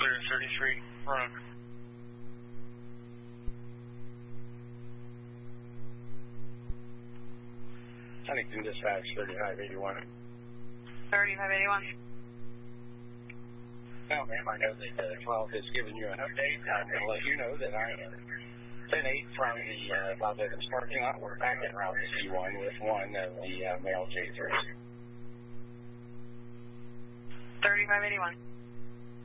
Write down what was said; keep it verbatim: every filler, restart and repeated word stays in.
Clear thirty-three, Roanoke. Huntington Dispatch, thirty-five eighty-one. thirty-five eighty-one. Well, ma'am, I know that uh, twelve has given you an update. I'm going to let you know that I am ten eight from the uh, Las Vegas parking lot. We're back en route to C one with one of the uh, male J threes. thirty-five eighty-one.